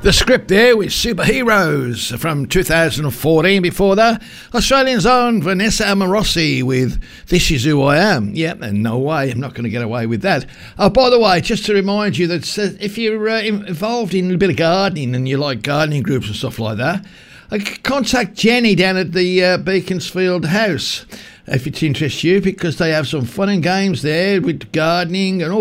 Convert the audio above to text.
The script there was Superheroes from 2014. Before that, Australian's own Vanessa Amorosi with This Is Who I Am. Yep, and no way, I'm not going to get away with that. Oh, by the way, just to remind you that if you're involved in a bit of gardening and you like gardening groups and stuff like that, contact Jenny down at the Beaconsfield House if it interests you, because they have some fun and games there with gardening and all